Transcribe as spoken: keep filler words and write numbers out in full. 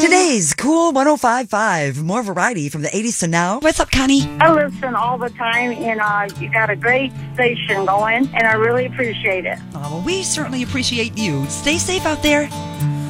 Today's Cool one oh five point five. More variety from the eighties to now. What's up, Connie? I listen all the time, and uh, you got a great station going, and I really appreciate it. Oh, well, we certainly appreciate you. Stay safe out there.